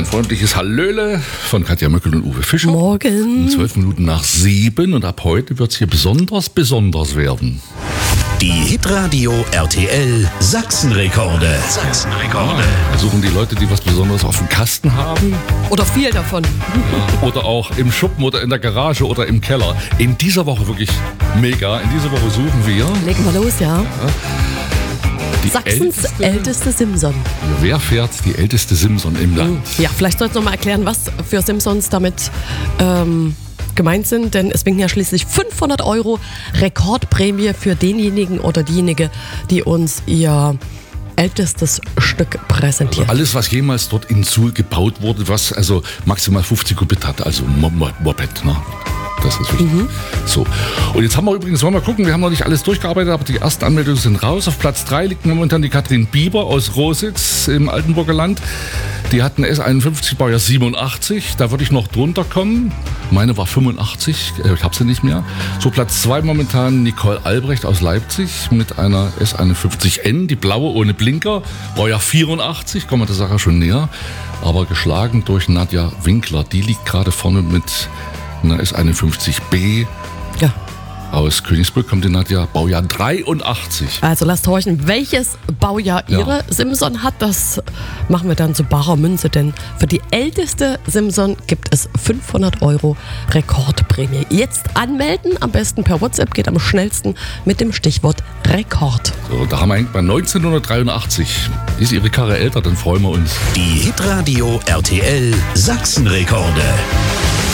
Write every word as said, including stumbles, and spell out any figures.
Ein freundliches Hallöle von Katja Möckel und Uwe Fischer. Morgen. Zwölf Minuten nach sieben und ab heute wird es hier besonders, besonders werden. Die Hitradio R T L Sachsenrekorde. Sachsenrekorde. Wir suchen die Leute, die was Besonderes auf dem Kasten haben. Oder viel davon. Ja, oder auch im Schuppen oder in der Garage oder im Keller. In dieser Woche wirklich mega. In dieser Woche suchen wir Legen wir los, ja. die Sachsens älteste, älteste Simson. Wer fährt die älteste Simson im Land? Ja, vielleicht sollst du noch mal erklären, was für Simsons damit ähm, gemeint sind, denn es winken ja schließlich fünfhundert Euro Rekordprämie für denjenigen oder diejenige, die uns ihr ältestes Stück präsentiert. Alles, was jemals dort in Suhl gebaut wurde, was also maximal fünfzig Kubit hat, also Mo- Mo- Moped, ne? Das ist wichtig. Mhm. So. Und jetzt haben wir übrigens, wollen wir mal gucken, wir haben noch nicht alles durchgearbeitet, aber die ersten Anmeldungen sind raus. Auf Platz drei liegt momentan die Katrin Bieber aus Rositz im Altenburger Land. Die hat einen S einundfünfzig, Baujahr siebenundachtzig. Da würde ich noch drunter kommen. Meine war fünfundachtzig, ich habe sie nicht mehr. So, Platz zwei momentan Nicole Albrecht aus Leipzig mit einer S einundfünfzig N, die blaue ohne Blinker. Baujahr vierundachtzig, kommen wir der Sache schon näher. Aber geschlagen durch Nadja Winkler. Die liegt gerade vorne mit einer S einundfünfzig B. Ja. Aus Königsbrück kommt die Nadja, Baujahr dreiundachtzig. Also lasst horchen, welches Baujahr Ja. ihre Simson hat. Das machen wir dann zu barer Münze, denn für die älteste Simson gibt es fünfhundert Euro Rekordprämie. Jetzt anmelden, am besten per WhatsApp, geht am schnellsten mit dem Stichwort Rekord. So, da haben wir eigentlich bei neunzehnhundertdreiundachtzig. Ist ihre Karre älter, dann freuen wir uns. Die Hitradio R T L Sachsenrekorde.